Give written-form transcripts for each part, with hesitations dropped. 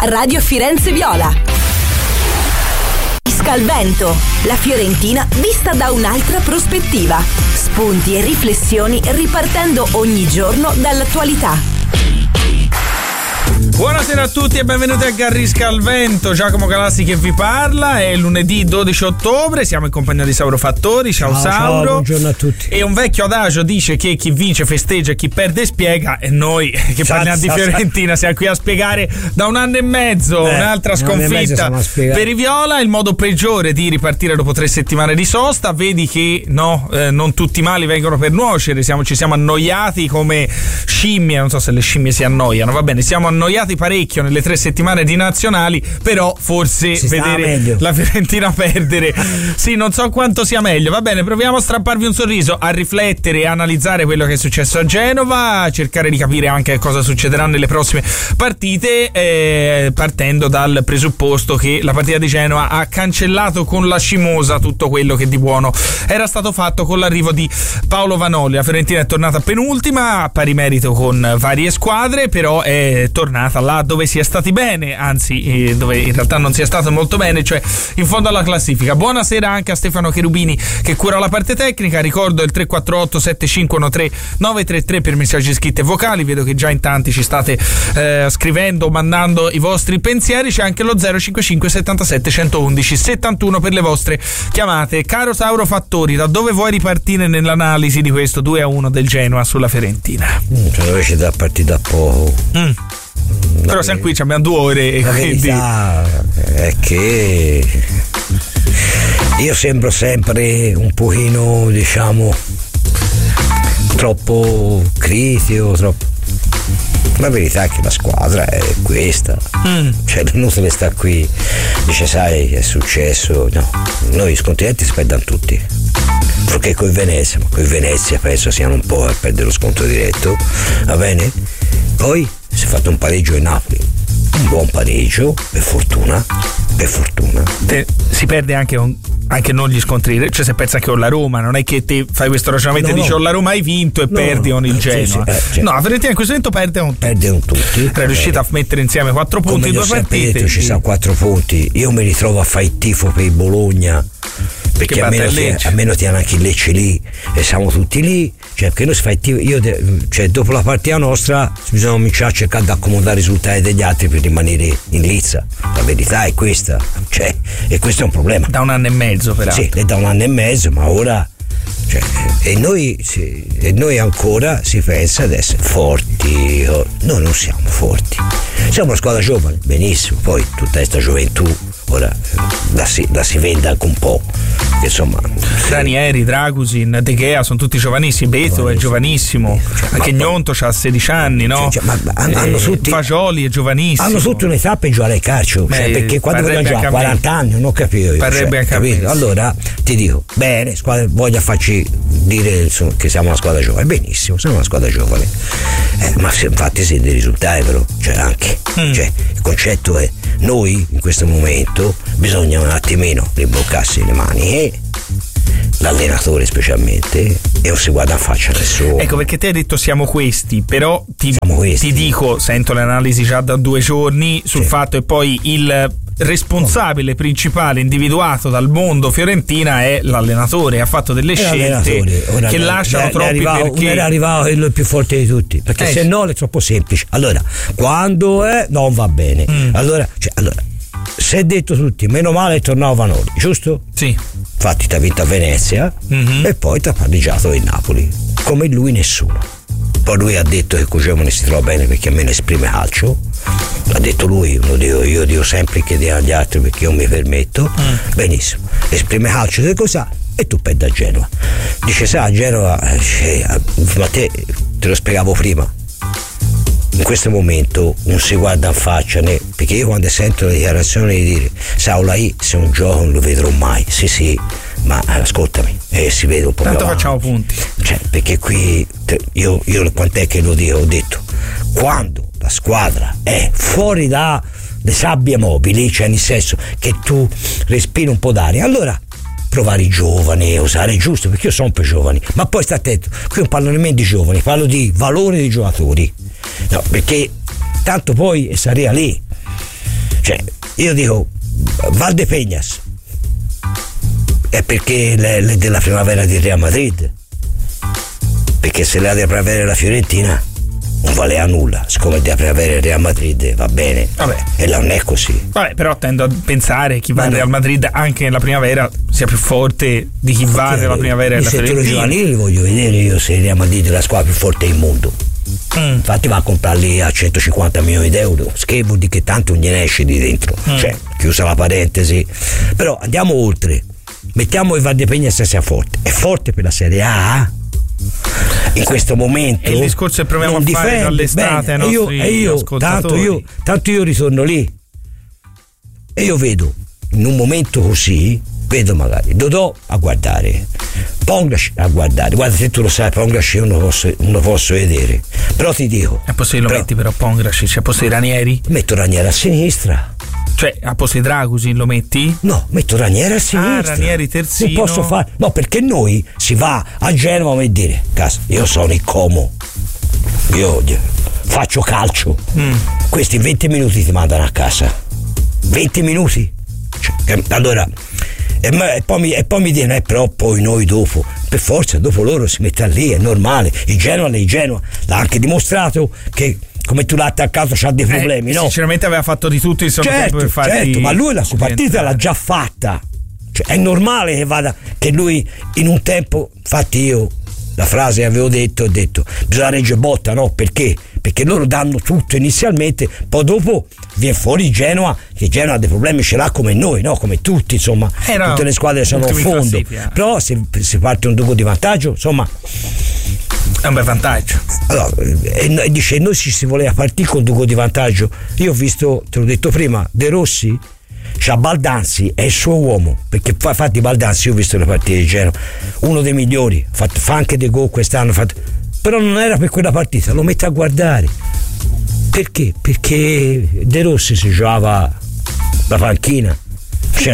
Radio Firenze Viola. Scalvento, la Fiorentina vista da un'altra prospettiva. Spunti e riflessioni ripartendo ogni giorno dall'attualità. Buonasera a tutti e benvenuti a Garrisca al Vento. Giacomo Galassi che vi parla. È lunedì 12 ottobre, siamo in compagnia di Sauro Fattori. Ciao Sauro. Ciao, buongiorno a tutti. E un vecchio adagio dice che chi vince festeggia e chi perde spiega, e noi che parliamo di Fiorentina siamo qui a spiegare da un anno e mezzo un'altra sconfitta per i Viola. Il modo peggiore di ripartire dopo 3 settimane di sosta. Vedi che non tutti i mali vengono per nuocere. Ci siamo annoiati come scimmie. Non so se le scimmie si annoiano, va bene, siamo annoiati parecchio nelle 3 settimane di nazionali, però forse vedere la Fiorentina perdere non so quanto sia meglio. Va bene, proviamo a strapparvi un sorriso, a riflettere e analizzare quello che è successo a Genova, a cercare di capire anche cosa succederà nelle prossime partite, partendo dal presupposto che la partita di Genova ha cancellato con la scimosa tutto quello che di buono era stato fatto con l'arrivo di Paolo Vanoli. La Fiorentina è tornata penultima, a pari merito con varie squadre, però è tornata là dove si è stati bene, anzi dove in realtà non si è stato molto bene, cioè in fondo alla classifica. Buonasera anche a Stefano Cherubini che cura la parte tecnica. Ricordo il 348 7513 933 per messaggi scritti e vocali. Vedo che già in tanti ci state scrivendo, mandando i vostri pensieri. C'è anche lo 055 77 111 71 per le vostre chiamate. Caro Sauro Fattori, da dove vuoi ripartire nell'analisi di questo 2-1 del Genoa sulla Fiorentina? Dove c'è da partita a poco. Però siamo qui, abbiamo 2 ore e la quindi verità è che io sembro sempre un pochino, diciamo, troppo critico, troppo. La verità è che la squadra è questa, cioè è inutile sta qui, dice sai è successo, no, noi scontinenti si perdono tutti, perché con Venezia penso siano un po' a perdere lo sconto diretto, va bene? Poi si è fatto un pareggio in Napoli, un buon pareggio, per fortuna. Si perde anche non gli scontri, cioè se pensa che con la Roma, non è che te fai questo ragionamento e dici la Roma hai vinto e perdi con il Genoa. Sì. No, la Fiorentina in questo momento perde un tutti. È riuscita a mettere insieme 4 punti in 2 partite. Detto, ci sono 4 punti. Io mi ritrovo a fare il tifo per il Bologna, perché almeno tiene anche il Lecce lì e siamo tutti lì, cioè perché noi si fa il tifo, dopo la partita nostra bisogna cominciare a cercare di accomodare i risultati degli altri per rimanere in lizza. La verità è questa, e questo è un problema da un anno e mezzo, peraltro. Sì, è da un anno e mezzo, ma ora e noi ancora si pensa ad essere forti. Noi non siamo forti, siamo una squadra giovane, benissimo, poi tutta questa gioventù ora la si vende anche un po', insomma. Ranieri, Dragusin, De Gea sono tutti giovanissimi. Beto è giovanissimo, anche Gnonto ha 16 anni, no? Hanno tutti, Fagioli è giovanissimo, hanno tutti un'età per giocare al calcio, perché quando vogliono giocare a 40 anni non ho capito io, capito? Allora ti dico bene, voglio farci dire che siamo una squadra giovane, benissimo, siamo una squadra giovane, ma infatti si dei risultati, però il concetto è noi in questo momento bisogna un attimino rimboccarsi le mani e l'allenatore specialmente, e non si guarda in faccia a nessuno. Ecco perché te hai detto siamo questi, però ti dico, sento le analisi già da 2 giorni sul fatto, e poi il responsabile principale individuato dal mondo Fiorentina è l'allenatore. Ha fatto delle scelte che lasciano troppi perché era arrivato il più forte di tutti, perché se no è troppo semplice. Allora quando non va bene, allora si è detto tutti meno male è tornato Vanoli, giusto? Sì. Infatti ti ha vinto a Venezia e poi ti ha pareggiato in Napoli, come lui nessuno. Poi lui ha detto che Cogemone si trova bene perché almeno esprime calcio, l'ha detto lui, io dico sempre che diano agli altri perché io mi permetto, benissimo, esprime calcio, che cosa? E tu perdi a Genova, dice sai a Genova, ma te lo spiegavo prima, in questo momento non si guarda in faccia, perché io quando sento le dichiarazioni di dire Saula se un gioco non lo vedrò mai, sì, ma ascoltami, si vede un po' tanto facciamo punti, perché qui io quant'è che lo dico, ho detto quando la squadra è fuori da le sabbie mobili, cioè nel senso che tu respiri un po' d'aria, allora provare i giovani, usare giusto, perché io sono per giovani, ma poi sta attento, qui non parlo nemmeno di giovani, parlo di valore dei giocatori, no, perché tanto poi sarei lì, Cioè, io dico Valdepeñas è perché è della primavera di Real Madrid, perché se la della primavera della Fiorentina non vale a nulla, siccome è della primavera del Real Madrid va bene. Vabbè. E là non è così. Vabbè, però tendo a pensare che chi va al Real Madrid anche nella primavera sia più forte di chi va nella primavera della Fiorentina. I giovanili voglio vedere io se il Real Madrid è la squadra più forte del mondo. Infatti va a comprarli a 150 milioni di euro, che vuol dire che tanto non gliene esce di dentro. Cioè, chiusa la parentesi. Però andiamo oltre, mettiamo il Valdepeñas sia forte, è forte per la Serie A in questo momento. E il discorso che proviamo a fare dall'estate ai nostri ascoltatori. Tanto io ritorno lì e io vedo in un momento così, vedo magari Dodò a guardare, Pongracic a guardare. Guarda, se tu lo sai, Pongracic io non lo posso vedere, però ti dico, a posto che lo metti però Pongracic, a posto di Ranieri? Metto Ranieri a sinistra. Cioè, a posto di Dragusin lo metti? No, metto Ranieri a sinistra. Ranieri terzino. Non posso fare. No, perché noi si va a Genova e dire, cazzo, io sono il Como, io faccio calcio. Questi 20 minuti ti mandano a casa. 20 minuti? Cioè, allora, e poi mi dicono, però poi noi dopo, per forza, dopo loro si mette lì, è normale. Il Genoa l'ha anche dimostrato che, come tu l'hai attaccato, c'ha dei problemi, no? Sinceramente aveva fatto di tutto il suo tempo per farti. Certo, ma lui la sua partita l'ha già fatta. Cioè, è normale che lui in un tempo, infatti io la frase avevo detto, bisogna reggere botta, no? Perché? Perché loro danno tutto inizialmente, poi dopo viene fuori Genoa, che Genoa ha dei problemi, ce l'ha come noi, no? Come tutti, insomma, tutte le squadre sono a fondo. Però se parte un dopo di vantaggio, insomma, è un bel vantaggio. Allora, e dice, noi si voleva partire con un duco di vantaggio. Io ho visto, te l'ho detto prima, De Rossi c'ha Baldanzi, è il suo uomo, perché infatti Baldanzi, io ho visto le partite di Genoa, uno dei migliori, fa anche dei gol quest'anno, però non era per quella partita, lo mette a guardare. Perché? Perché De Rossi si giocava la panchina, cioè,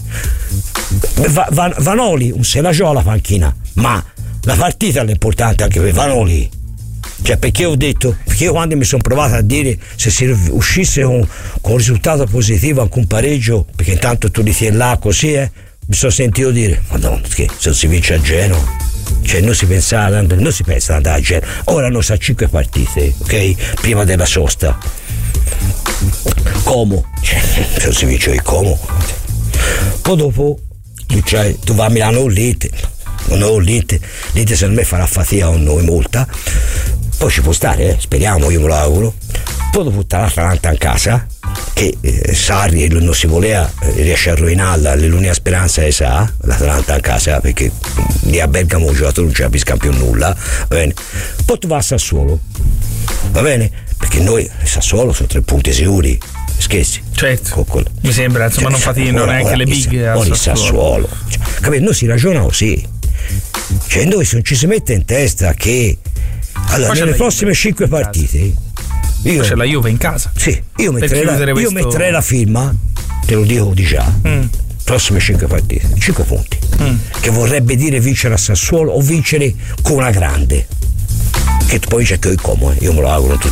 Vanoli se la gioca la panchina, ma la partita è importante anche per Vanoli. Cioè, perché ho detto, perché io quando mi sono provato a dire se si uscisse con un risultato positivo, anche un pareggio, perché intanto tu li tieni là così, mi sono sentito dire, madonna, che se si vince a Genoa, cioè non si pensa ad andare a Genoa. Ora noi sa 5 partite, ok? Prima della sosta. Como, cioè, se si vince il Como. Poi dopo tu vai a Milano l'Ite secondo me farà fatica con noi molta, poi ci può stare, speriamo, io me lo auguro. Poi dopo l'Atalanta in casa, che Sarri non si voleva, riesce a rovinarla, l'unica speranza è l'Atalanta in casa, perché lì a Bergamo il giocatore non ci capisca più nulla, va bene. Poi tu vai a Sassuolo, va bene, perché noi a Sassuolo sono 3 punti sicuri, scherzi. Certo, mi sembra, insomma, non faticano neanche le big a Sassuolo. Cioè, capito? Noi si ragiona così. Cioè, noi se non ci si mette in testa che allora nelle prossime 5 partite io c'è la Juve in casa. Sì, io metterei la firma, te lo dico di già. Prossime 5 partite, 5 punti. Che vorrebbe dire vincere a Sassuolo o vincere con una grande. Che poi c'è che il Como, io me lo auguro.